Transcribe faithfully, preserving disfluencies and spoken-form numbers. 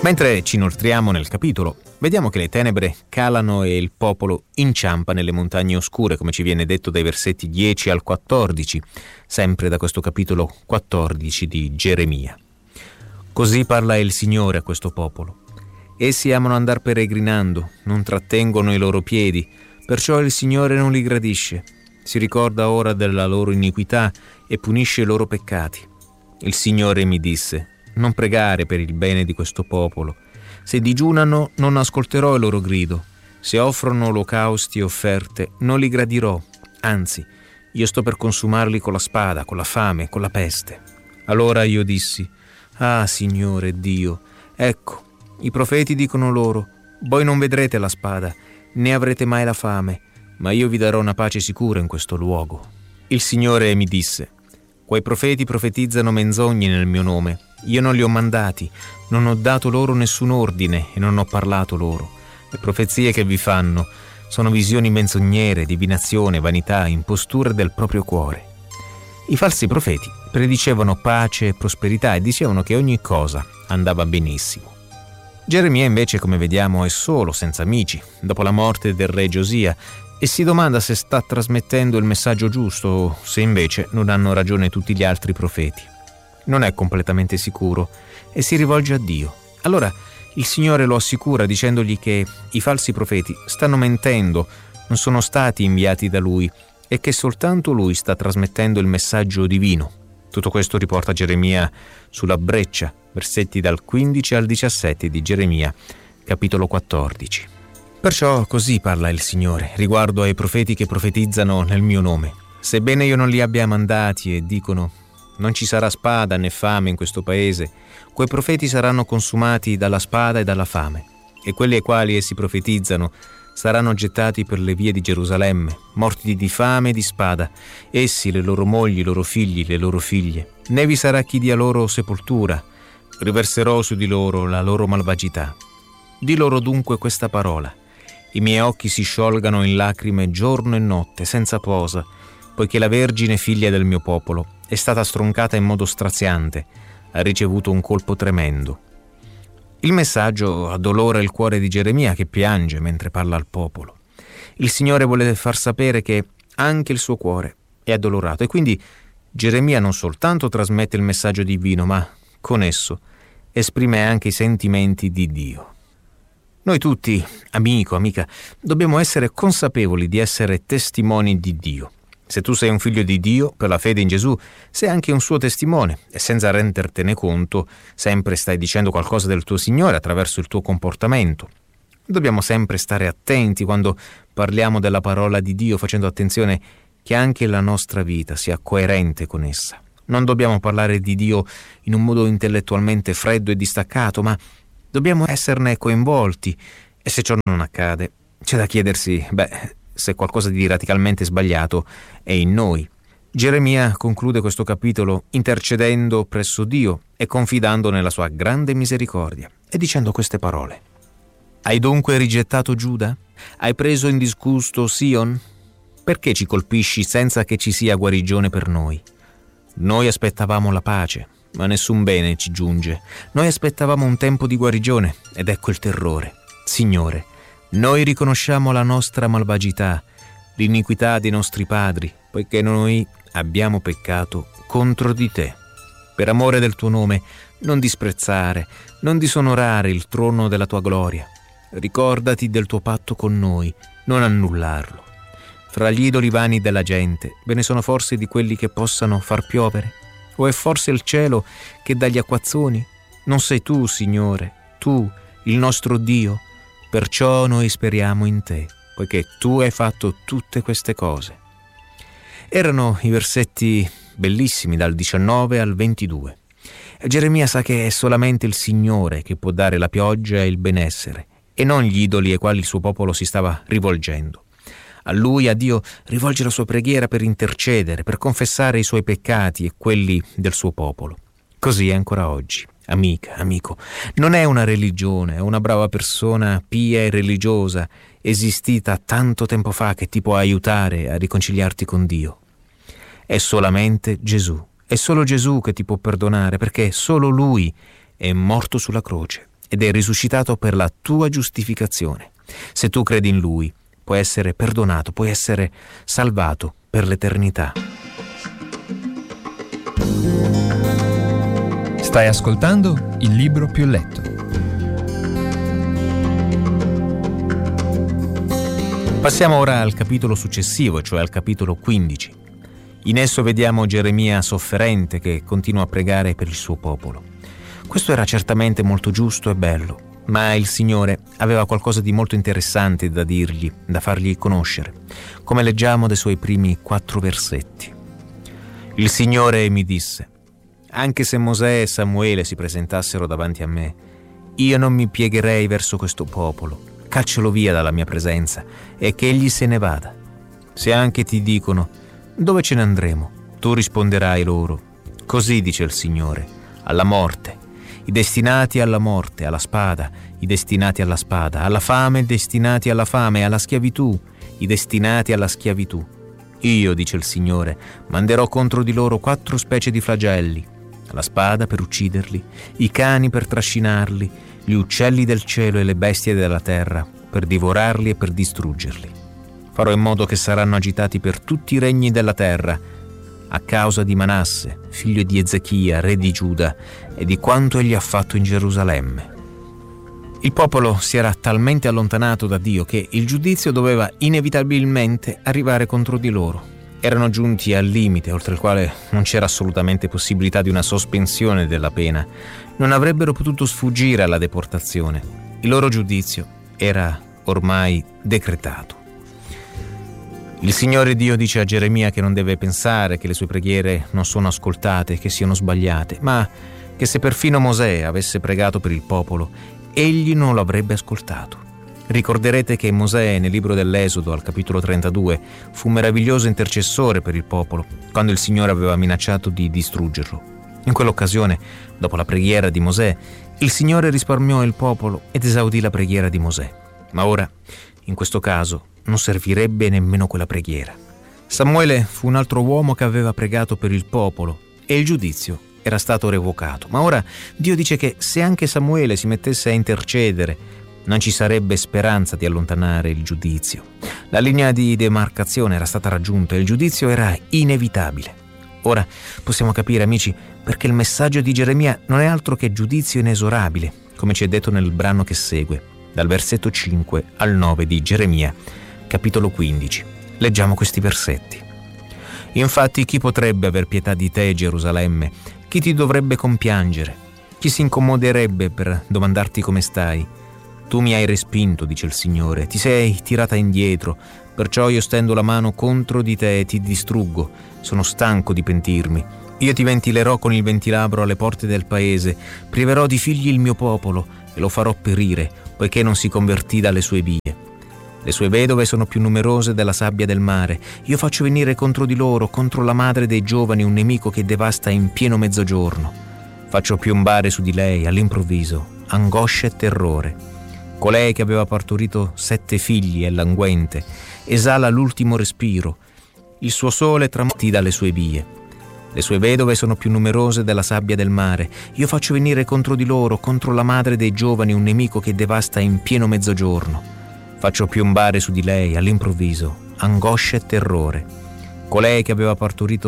Mentre ci inoltriamo nel capitolo, vediamo che le tenebre calano e il popolo inciampa nelle montagne oscure, come ci viene detto dai versetti dieci al quattordici, sempre da questo capitolo quattordici di Geremia. Così parla il Signore a questo popolo. Essi amano andar peregrinando, non trattengono i loro piedi, perciò il Signore non li gradisce. Si ricorda ora della loro iniquità e punisce i loro peccati. Il Signore mi disse: non pregare per il bene di questo popolo. Se digiunano, non ascolterò il loro grido. Se offrono olocausti e offerte, non li gradirò. Anzi, io sto per consumarli con la spada, con la fame, con la peste. Allora io dissi: ah, Signore Dio, ecco, i profeti dicono loro: voi non vedrete la spada, né avrete mai la fame, ma io vi darò una pace sicura in questo luogo. Il Signore mi disse: quei profeti profetizzano menzogne nel mio nome. Io non li ho mandati, non ho dato loro nessun ordine e non ho parlato loro. Le profezie che vi fanno sono visioni menzognere, divinazione, vanità, imposture del proprio cuore. I falsi profeti predicevano pace e prosperità e dicevano che ogni cosa andava benissimo. Geremia invece, come vediamo, è solo, senza amici, dopo la morte del re Giosia, e si domanda se sta trasmettendo il messaggio giusto o se invece non hanno ragione tutti gli altri profeti. Non è completamente sicuro e si rivolge a Dio. Allora il Signore lo assicura dicendogli che i falsi profeti stanno mentendo, non sono stati inviati da Lui e che soltanto Lui sta trasmettendo il messaggio divino. Tutto questo riporta Geremia sulla breccia, versetti dal quindici al diciassette di Geremia, capitolo quattordici. Perciò così parla il Signore riguardo ai profeti che profetizzano nel mio nome. Sebbene io non li abbia mandati e dicono: non ci sarà spada né fame in questo paese, quei profeti saranno consumati dalla spada e dalla fame, e quelli ai quali essi profetizzano saranno gettati per le vie di Gerusalemme, morti di fame e di spada, essi, le loro mogli, i loro figli, le loro figlie. Né vi sarà chi dia loro sepoltura, riverserò su di loro la loro malvagità. Di loro dunque questa parola: i miei occhi si sciolgano in lacrime giorno e notte, senza posa, poiché la Vergine figlia del mio popolo è stata stroncata in modo straziante, ha ricevuto un colpo tremendo. Il messaggio addolora il cuore di Geremia, che piange mentre parla al popolo. Il Signore vuole far sapere che anche il suo cuore è addolorato e quindi Geremia non soltanto trasmette il messaggio divino, ma con esso esprime anche i sentimenti di Dio. Noi tutti, amico, amica, dobbiamo essere consapevoli di essere testimoni di Dio. Se tu sei un figlio di Dio per la fede in Gesù, sei anche un suo testimone e senza rendertene conto sempre stai dicendo qualcosa del tuo Signore attraverso il tuo comportamento. Dobbiamo sempre stare attenti quando parliamo della parola di Dio, facendo attenzione che anche la nostra vita sia coerente con essa. Non dobbiamo parlare di Dio in un modo intellettualmente freddo e distaccato, ma dobbiamo esserne coinvolti, e se ciò non accade, c'è da chiedersi, beh, se qualcosa di radicalmente sbagliato è in noi. Geremia conclude questo capitolo intercedendo presso Dio e confidando nella sua grande misericordia e dicendo queste parole: hai dunque rigettato Giuda? Hai preso in disgusto Sion? Perché ci colpisci senza che ci sia guarigione per noi? Noi aspettavamo la pace, ma nessun bene ci giunge. Noi aspettavamo un tempo di guarigione ed ecco il terrore. Signore, noi riconosciamo la nostra malvagità, l'iniquità dei nostri padri, poiché noi abbiamo peccato contro di te. Per amore del tuo nome, non disprezzare, non disonorare il trono della tua gloria. Ricordati del tuo patto con noi, non annullarlo. Fra gli idoli vani della gente, ve ne sono forse di quelli che possano far piovere? O è forse il cielo che dà gli acquazzoni? Non sei tu, Signore, tu, il nostro Dio? Perciò noi speriamo in te, poiché tu hai fatto tutte queste cose. Erano i versetti bellissimi dal diciannove al ventidue. Geremia sa che è solamente il Signore che può dare la pioggia e il benessere, e non gli idoli ai quali il suo popolo si stava rivolgendo. A lui, a Dio, rivolge la sua preghiera per intercedere, per confessare i suoi peccati e quelli del suo popolo. Così è ancora oggi. Amica, amico, non è una religione, è una brava persona pia e religiosa, esistita tanto tempo fa, che ti può aiutare a riconciliarti con Dio. È solamente Gesù, è solo Gesù che ti può perdonare, perché solo Lui è morto sulla croce ed è risuscitato per la tua giustificazione. Se tu credi in Lui, puoi essere perdonato, puoi essere salvato per l'eternità. Stai ascoltando Il Libro Più Letto. Passiamo ora al capitolo successivo, cioè al capitolo quindici. In esso vediamo Geremia sofferente che continua a pregare per il suo popolo. Questo era certamente molto giusto e bello, ma il Signore aveva qualcosa di molto interessante da dirgli, da fargli conoscere, come leggiamo dai suoi primi quattro versetti. Il Signore mi disse: anche se Mosè e Samuele si presentassero davanti a me, io non mi piegherei verso questo popolo. Caccialo via dalla mia presenza e che egli se ne vada. Se anche ti dicono: dove ce ne andremo? Tu risponderai loro: così dice il Signore, alla morte. I destinati alla morte, alla spada, i destinati alla spada, alla fame, destinati alla fame, alla schiavitù, i destinati alla schiavitù. Io, dice il Signore, manderò contro di loro quattro specie di flagelli: la spada per ucciderli, i cani per trascinarli, gli uccelli del cielo e le bestie della terra per divorarli e per distruggerli. Farò in modo che saranno agitati per tutti i regni della terra a causa di Manasse, figlio di Ezechia, re di Giuda, e di quanto egli ha fatto in Gerusalemme. Il popolo si era talmente allontanato da Dio che il giudizio doveva inevitabilmente arrivare contro di loro. Erano giunti al limite oltre il quale non c'era assolutamente possibilità di una sospensione della pena. Non avrebbero potuto sfuggire alla deportazione. Il loro giudizio era ormai decretato. Il Signore Dio dice a Geremia che non deve pensare che le sue preghiere non sono ascoltate, che siano sbagliate, ma che se perfino Mosè avesse pregato per il popolo, egli non lo avrebbe ascoltato. Ricorderete che Mosè, nel libro dell'Esodo, al capitolo trentadue, fu un meraviglioso intercessore per il popolo, quando il Signore aveva minacciato di distruggerlo. In quell'occasione, dopo la preghiera di Mosè, il Signore risparmiò il popolo ed esaudì la preghiera di Mosè. Ma ora, in questo caso, non servirebbe nemmeno quella preghiera. Samuele fu un altro uomo che aveva pregato per il popolo e il giudizio era stato revocato. Ma ora Dio dice che se anche Samuele si mettesse a intercedere, non ci sarebbe speranza di allontanare il giudizio. La linea di demarcazione era stata raggiunta e il giudizio era inevitabile. Ora possiamo capire, amici, perché il messaggio di Geremia non è altro che giudizio inesorabile, come ci è detto nel brano che segue, dal versetto cinque al nove di Geremia, capitolo quindici. Leggiamo questi versetti. Infatti, chi potrebbe aver pietà di te, Gerusalemme? Chi ti dovrebbe compiangere? Chi si incomoderebbe per domandarti come stai? Tu mi hai respinto, dice il Signore, ti sei tirata indietro, perciò io stendo la mano contro di te e ti distruggo. Sono stanco di pentirmi. Io ti ventilerò con il ventilabro alle porte del paese, priverò di figli il mio popolo e lo farò perire, poiché non si convertì dalle sue vie. Le sue vedove sono più numerose della sabbia del mare. Io faccio venire contro di loro, contro la madre dei giovani, un nemico che devasta in pieno mezzogiorno. Faccio piombare su di lei, all'improvviso, angoscia e terrore. Colei che aveva partorito sette figli è languente, esala l'ultimo respiro. Il suo sole tramonti dalle sue vie. Le sue vedove sono più numerose della sabbia del mare. Io faccio venire contro di loro, contro la madre dei giovani, un nemico che devasta in pieno mezzogiorno. Faccio piombare su di lei, all'improvviso, angoscia e terrore. Colei che aveva partorito